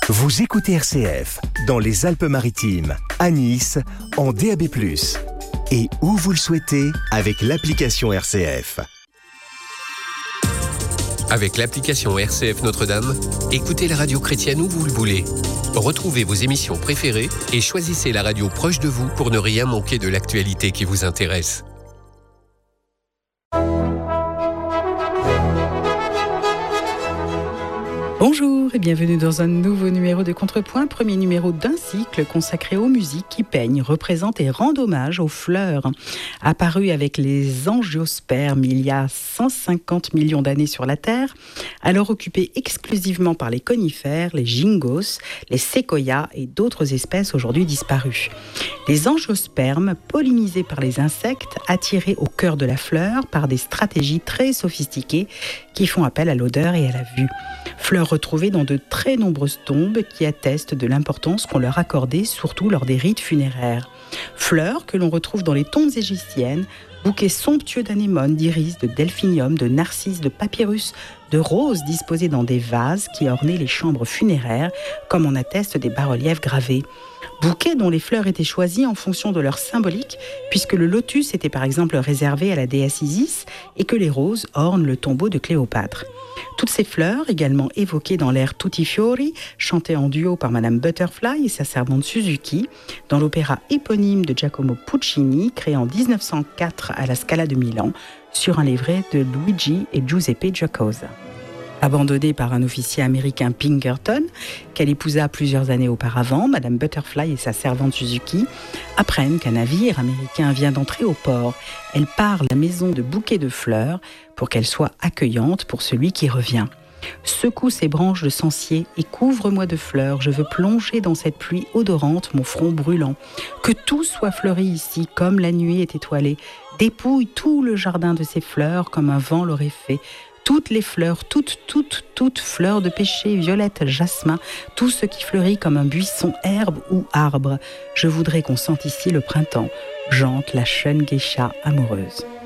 Vous écoutez RCF dans les Alpes-Maritimes, à Nice, en DAB+. Et où vous le souhaitez avec l'application RCF. Avec l'application RCF Notre-Dame, écoutez la radio chrétienne où vous le voulez. Retrouvez vos émissions préférées et choisissez la radio proche de vous pour ne rien manquer de l'actualité qui vous intéresse. Bonjour et bienvenue dans un nouveau numéro de Contrepoint, premier numéro d'un cycle consacré aux musiques qui peignent, représentent et rendent hommage aux fleurs. Apparues avec les angiospermes il y a 150 millions d'années sur la Terre, alors occupées exclusivement par les conifères, les gingos, les séquoias et d'autres espèces aujourd'hui disparues. Les angiospermes, pollinisés par les insectes, attirés au cœur de la fleur par des stratégies très sophistiquées qui font appel à l'odeur et à la vue. Fleurs retrouvées dans de très nombreuses tombes qui attestent de l'importance qu'on leur accordait, surtout lors des rites funéraires. Fleurs que l'on retrouve dans les tombes égyptiennes, bouquets somptueux d'anémones, d'iris, de delphinium, de narcisses, de papyrus, de roses disposées dans des vases qui ornaient les chambres funéraires, comme en attestent des bas-reliefs gravés. Bouquets dont les fleurs étaient choisies en fonction de leur symbolique, puisque le lotus était par exemple réservé à la déesse Isis et que les roses ornent le tombeau de Cléopâtre. Toutes ces fleurs, également évoquées dans l'air Tutti Fiori, chanté en duo par Madame Butterfly et sa servante Suzuki, dans l'opéra éponyme de Giacomo Puccini, créé en 1904 à la Scala de Milan, sur un livret de Luigi et Giuseppe Giacosa. Abandonnée par un officier américain Pinkerton, qu'elle épousa plusieurs années auparavant, Madame Butterfly et sa servante Suzuki apprennent qu'un navire américain vient d'entrer au port. Elle part la maison de bouquets de fleurs pour qu'elle soit accueillante pour celui qui revient. Secoue ses branches de sancier et couvre-moi de fleurs, je veux plonger dans cette pluie odorante mon front brûlant. Que tout soit fleuri ici, comme la nuit est étoilée. Dépouille tout le jardin de ces fleurs comme un vent l'aurait fait. Toutes les fleurs, toutes fleurs de pêcher, violettes, jasmin, tout ce qui fleurit comme un buisson, herbe ou arbre. Je voudrais qu'on sente ici le printemps, Jante, la jeune geisha amoureuse.